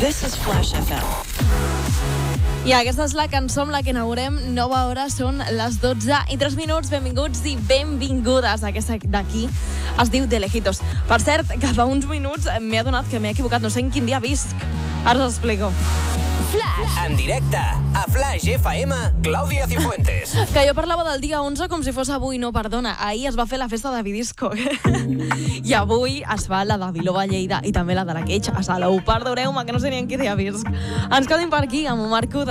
This is Flash FM. I aquesta és la cançó amb la que inaugurem nova hora. Són les 12:03. Benvinguts i benvingudes. Aquesta d'aquí es diu De Lejitos. Per cert, que fa uns minuts m'he adonat que m'he equivocat. No sé en quin dia visc. Ara us explico. Flash. En directe, a Flash FM, Clàudia Cifuentes. Que jo parlava del dia 11 com si fos avui. No, perdona, ahir es va fer la festa de Vidisco. I avui es fa la de Viloba Lleida i també la de la Queix a Salou. Perdoneu-me, que no sé ni en quin dia visc. Ens quedem per aquí amb un Marco de